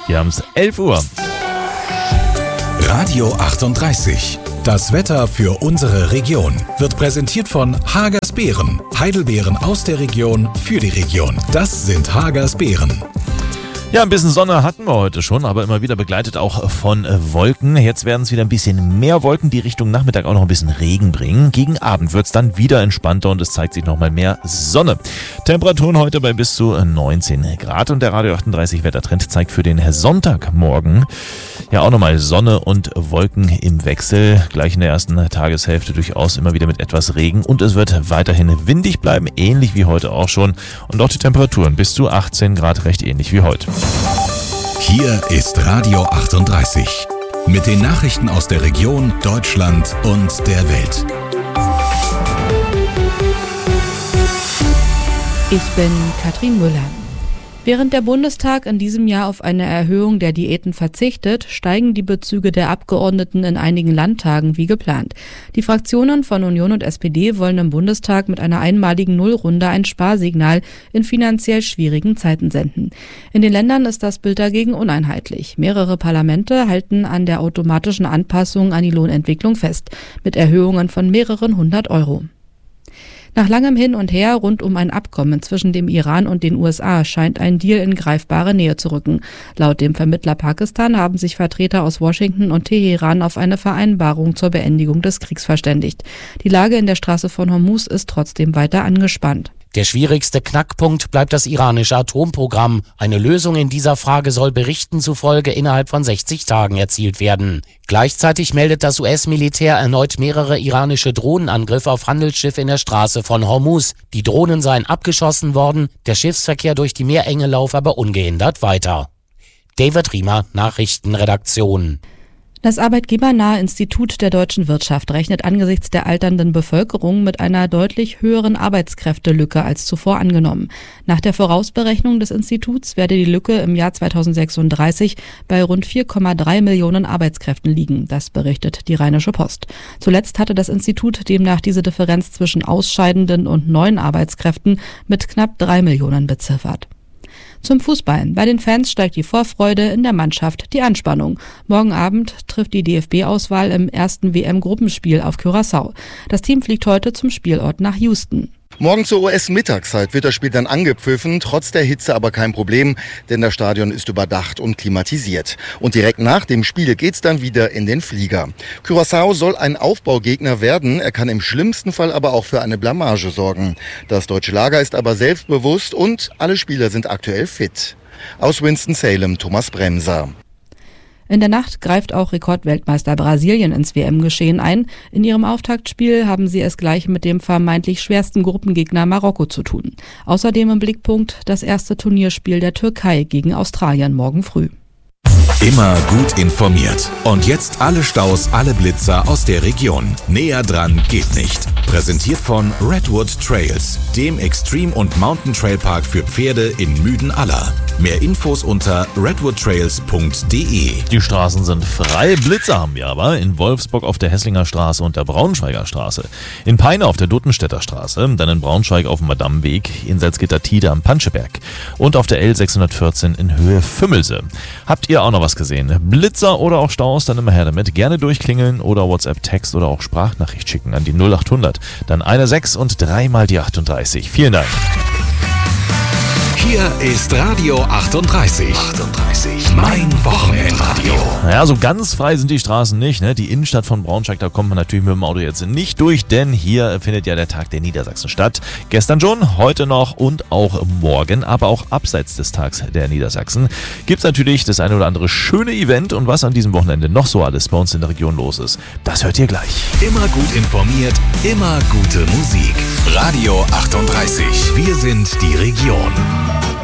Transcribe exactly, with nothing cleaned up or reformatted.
Wir haben es elf Uhr. Radio achtunddreißig. Das Wetter für unsere Region wird präsentiert von Hagers Beeren. Heidelbeeren aus der Region für die Region. Das sind Hagers Beeren. Ja, ein bisschen Sonne hatten wir heute schon, aber immer wieder begleitet auch von Wolken. Jetzt werden es wieder ein bisschen mehr Wolken, die Richtung Nachmittag auch noch ein bisschen Regen bringen. Gegen Abend wird es dann wieder entspannter und es zeigt sich nochmal mehr Sonne. Temperaturen heute bei bis zu neunzehn Grad und der Radio achtunddreißig Wettertrend zeigt für den Sonntagmorgen ja auch nochmal Sonne und Wolken im Wechsel. Gleich in der ersten Tageshälfte durchaus immer wieder mit etwas Regen und es wird weiterhin windig bleiben, ähnlich wie heute auch schon. Und auch die Temperaturen bis zu achtzehn Grad recht ähnlich wie heute. Hier ist Radio achtunddreißig mit den Nachrichten aus der Region, Deutschland und der Welt. Ich bin Katrin Müller. Während der Bundestag in diesem Jahr auf eine Erhöhung der Diäten verzichtet, steigen die Bezüge der Abgeordneten in einigen Landtagen wie geplant. Die Fraktionen von Union und S P D wollen im Bundestag mit einer einmaligen Nullrunde ein Sparsignal in finanziell schwierigen Zeiten senden. In den Ländern ist das Bild dagegen uneinheitlich. Mehrere Parlamente halten an der automatischen Anpassung an die Lohnentwicklung fest, mit Erhöhungen von mehreren hundert Euro. Nach langem Hin und Her rund um ein Abkommen zwischen dem Iran und den U S A scheint ein Deal in greifbare Nähe zu rücken. Laut dem Vermittler Pakistan haben sich Vertreter aus Washington und Teheran auf eine Vereinbarung zur Beendigung des Kriegs verständigt. Die Lage in der Straße von Hormuz ist trotzdem weiter angespannt. Der schwierigste Knackpunkt bleibt das iranische Atomprogramm. Eine Lösung in dieser Frage soll Berichten zufolge innerhalb von sechzig Tagen erzielt werden. Gleichzeitig meldet das U S-Militär erneut mehrere iranische Drohnenangriffe auf Handelsschiffe in der Straße von Hormuz. Die Drohnen seien abgeschossen worden, der Schiffsverkehr durch die Meerenge laufe aber ungehindert weiter. David Riemer, Nachrichtenredaktion. Das arbeitgebernahe Institut der deutschen Wirtschaft rechnet angesichts der alternden Bevölkerung mit einer deutlich höheren Arbeitskräftelücke als zuvor angenommen. Nach der Vorausberechnung des Instituts werde die Lücke im Jahr zweitausendsechsunddreißig bei rund vier Komma drei Millionen Arbeitskräften liegen. Das berichtet die Rheinische Post. Zuletzt hatte das Institut demnach diese Differenz zwischen ausscheidenden und neuen Arbeitskräften mit knapp drei Millionen beziffert. Zum Fußball. Bei den Fans steigt die Vorfreude, in der Mannschaft die Anspannung. Morgen Abend trifft die D F B-Auswahl im ersten W M-Gruppenspiel auf Curaçao. Das Team fliegt heute zum Spielort nach Houston. Morgen zur U S-Mittagszeit wird das Spiel dann angepfiffen, trotz der Hitze aber kein Problem, denn das Stadion ist überdacht und klimatisiert. Und direkt nach dem Spiel geht's dann wieder in den Flieger. Curaçao soll ein Aufbaugegner werden, er kann im schlimmsten Fall aber auch für eine Blamage sorgen. Das deutsche Lager ist aber selbstbewusst und alle Spieler sind aktuell fit. Aus Winston-Salem, Thomas Bremser. In der Nacht greift auch Rekordweltmeister Brasilien ins W M-Geschehen ein. In ihrem Auftaktspiel haben sie es gleich mit dem vermeintlich schwersten Gruppengegner Marokko zu tun. Außerdem im Blickpunkt das erste Turnierspiel der Türkei gegen Australien morgen früh. Immer gut informiert. Und jetzt alle Staus, alle Blitzer aus der Region. Näher dran geht nicht. Präsentiert von Redwood Trails, dem Extreme- und Mountain Trail Park für Pferde in Müden-Aller. Mehr Infos unter redwood trails punkt de. Die Straßen sind frei, Blitzer haben wir aber in Wolfsburg auf der Hesslinger Straße und der Braunschweiger Straße, in Peine auf der Duttenstädter Straße, dann in Braunschweig auf dem Madammweg, in Salzgitter-Tide am Panscheberg und auf der L sechshundertvierzehn in Höhe Fümmelse. Habt ihr auch noch was gesehen? Blitzer oder auch Staus, dann immer her damit. Gerne durchklingeln oder WhatsApp-Text oder auch Sprachnachricht schicken an die null achthundert, dann eine sechs und dreimal die achtunddreißig. Vielen Dank. Hier ist Radio achtunddreißig. achtunddreißig. Mein Wochenendradio. Naja, so ganz frei sind die Straßen nicht, ne? Die Innenstadt von Braunschweig, da kommt man natürlich mit dem Auto jetzt nicht durch, denn hier findet ja der Tag der Niedersachsen statt. Gestern schon, heute noch und auch morgen, aber auch abseits des Tags der Niedersachsen gibt's natürlich das eine oder andere schöne Event und was an diesem Wochenende noch so alles bei uns in der Region los ist, das hört ihr gleich. Immer gut informiert, immer gute Musik. Radio achtunddreißig. Wir sind die Region.